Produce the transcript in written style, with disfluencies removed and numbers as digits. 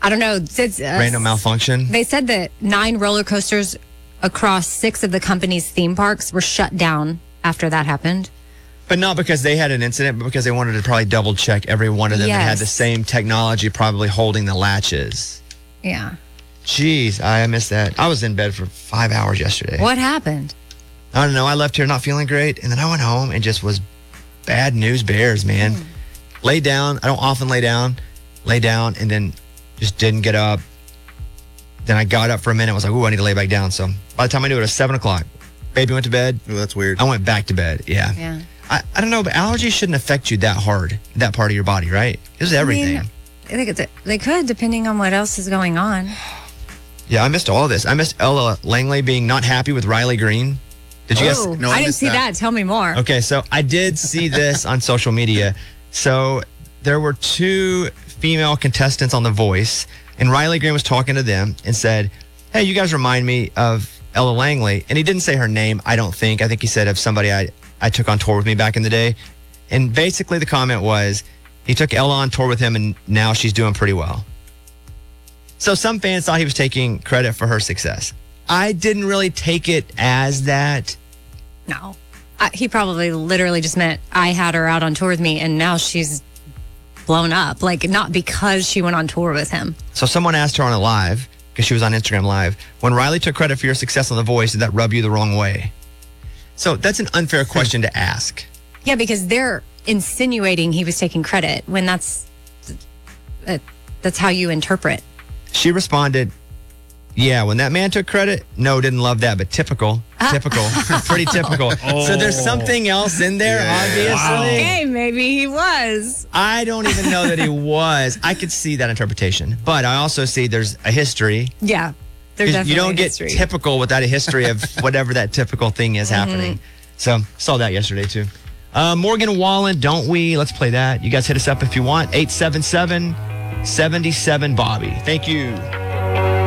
I don't know. Random malfunction. They said that 9 roller coasters across 6 of the company's theme parks were shut down after that happened. But not because they had an incident, but because they wanted to probably double check every one of them that had the same technology probably holding the latches. Yeah. Jeez, I missed that. I was in bed for 5 hours yesterday. What happened? I don't know. I left here not feeling great, and then I went home and just was bad news bears, man. Lay down. I don't often lay down, and then just didn't get up. Then I got up for a minute. Was like, ooh, I need to lay back down. So by the time I knew it, it was 7 o'clock. Baby went to bed. Oh, that's weird. I went back to bed. Yeah. I don't know, but allergies shouldn't affect you that hard, that part of your body, right? It was everything. I think they could, depending on what else is going on. Yeah, I missed all of this. I missed Ella Langley being not happy with Riley Green. Did you guys? No, I didn't see that. Tell me more. Okay, so I did see this on social media. So there were 2 female contestants on The Voice, and Riley Green was talking to them and said, hey, you guys remind me of Ella Langley. And he didn't say her name, I don't think. I think he said of somebody I took on tour with me back in the day. And basically the comment was, he took Ella on tour with him and now she's doing pretty well. So some fans thought he was taking credit for her success. I didn't really take it as that. No. He probably literally just meant I had her out on tour with me and now she's blown up. Like, not because she went on tour with him. So someone asked her on a live, because she was on Instagram Live, when Riley took credit for your success on The Voice, did that rub you the wrong way? So that's an unfair question to ask. Yeah, because they're insinuating he was taking credit when that's how you interpret. She responded, yeah, when that man took credit, no, didn't love that, but typical, pretty typical. So there's something else in there, obviously. Okay, maybe he was. I don't even know that he was. I could see that interpretation, but I also see there's a history. Yeah, there's definitely you don't a get history. typical without a history of whatever that typical thing is happening. So saw that yesterday too. Morgan Wallen, Don't We? Let's play that. You guys hit us up if you want. 877-77-BOBBY. Thank you.